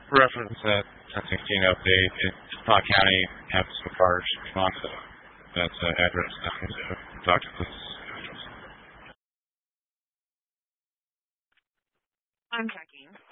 reference that 1016 update. Pond County have so far response to that address. Talk to this. I'm checking.